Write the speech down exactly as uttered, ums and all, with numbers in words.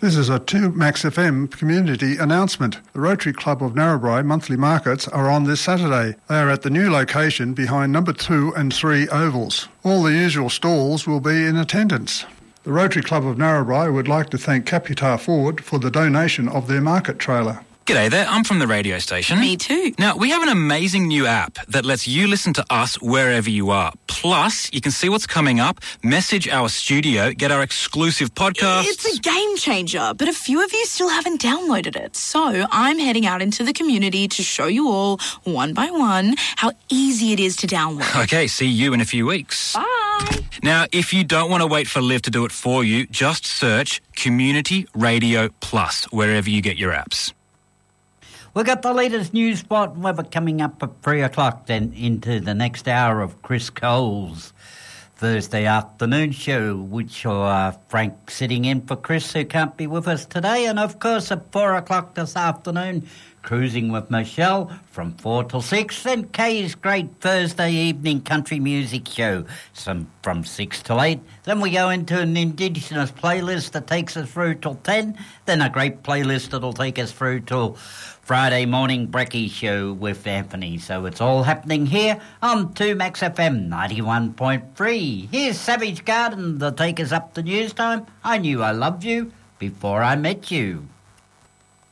This is a two Max F M community announcement. The Rotary Club of Narrabri monthly markets are on this Saturday. They are at the new location behind number two and three ovals. All the usual stalls will be in attendance. The Rotary Club of Narrabri would like to thank Capitar Ford for the donation of their market trailer. G'day there, I'm from the radio station. Me too. Now, we have an amazing new app that lets you listen to us wherever you are. Plus, you can see what's coming up, message our studio, get our exclusive podcasts. It's a game changer, but a few of you still haven't downloaded it. So I'm heading out into the community to show you all, one by one, how easy it is to download. Okay, see you in a few weeks. Bye. Now, if you don't want to wait for Liv to do it for you, just search Community Radio Plus wherever you get your apps. We've got the latest news, spot and weather coming up at three o'clock, then into the next hour of Chris Cole's Thursday afternoon show, which will uh, Frank sitting in for Chris, who can't be with us today. And, of course, at four o'clock this afternoon, Cruising with Michelle from four till six. Then Kay's great Thursday evening country music show some from six till eight. Then we go into an Indigenous playlist that takes us through till ten. Then a great playlist that'll take us through till Friday morning brekkie show with Anthony. So it's all happening here on two Max F M ninety-one point three. Here's Savage Garden to take us up to news time. I knew I loved you before I met you.